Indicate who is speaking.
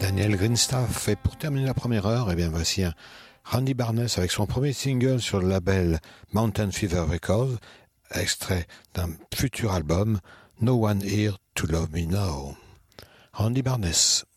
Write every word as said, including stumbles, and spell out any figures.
Speaker 1: Daniel Greenstaff. Et pour terminer la première heure, eh bien voici un Randy Barnes avec son premier single sur le label Mountain Fever Records, extrait d'un futur album No One Here to Love Me Now. Randy Barnes.